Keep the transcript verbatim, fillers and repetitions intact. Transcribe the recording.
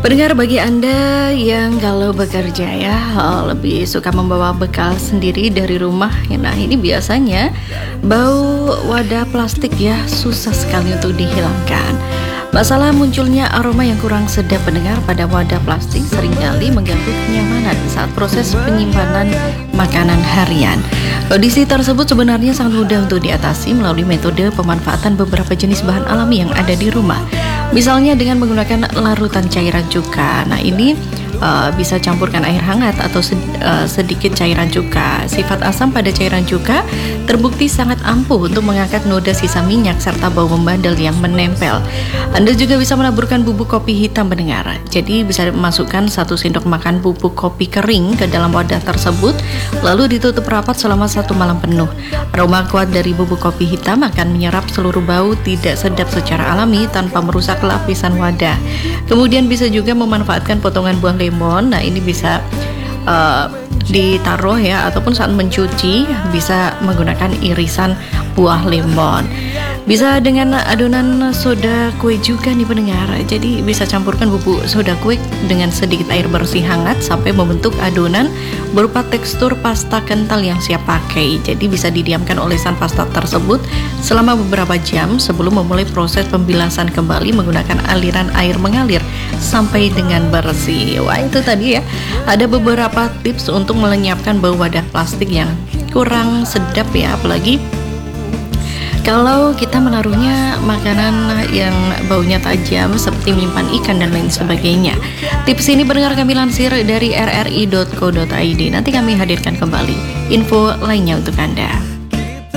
Pendengar, bagi Anda yang kalau bekerja ya eh, lebih suka membawa bekal sendiri dari rumah, nah ini biasanya bau wadah plastik ya susah sekali untuk dihilangkan. Masalah munculnya aroma yang kurang sedap pendengar pada wadah plastik seringkali mengganggu kenyamanan saat proses penyimpanan makanan harian. Kondisi tersebut sebenarnya sangat mudah untuk diatasi melalui metode pemanfaatan beberapa jenis bahan alami yang ada di rumah. Misalnya dengan menggunakan larutan cairan cuka. Nah ini uh, bisa campurkan air hangat atau sed, uh, sedikit cairan cuka. Sifat asam pada cairan cuka terbukti sangat ampuh untuk mengangkat noda sisa minyak serta bau membandel yang menempel. Anda juga bisa menaburkan bubuk kopi hitam pendengar. Jadi bisa masukkan satu sendok makan bubuk kopi kering ke dalam wadah tersebut, lalu ditutup rapat selama satu malam penuh. Aroma kuat dari bubuk kopi hitam akan menyerap seluruh bau tidak sedap secara alami tanpa merusak lapisan wadah. Kemudian bisa juga memanfaatkan potongan buah lemon. Nah ini bisa uh, ditaruh ya, ataupun saat mencuci bisa menggunakan irisan buah lemon. Bisa dengan adonan soda kue juga nih pendengar. Jadi bisa campurkan bubuk soda kue dengan sedikit air bersih hangat sampai membentuk adonan berupa tekstur pasta kental yang siap pakai. Jadi bisa didiamkan olesan pasta tersebut selama beberapa jam sebelum memulai proses pembilasan kembali menggunakan aliran air mengalir sampai dengan bersih. Wah itu tadi ya, ada beberapa tips untuk melenyapkan bau wadah plastik yang kurang sedap ya, apalagi kalau kita menaruhnya makanan yang baunya tajam seperti menyimpan ikan dan lain sebagainya. Tips ini pendengar kami lansir dari r r i dot co dot i d. Nanti kami hadirkan kembali info lainnya untuk Anda.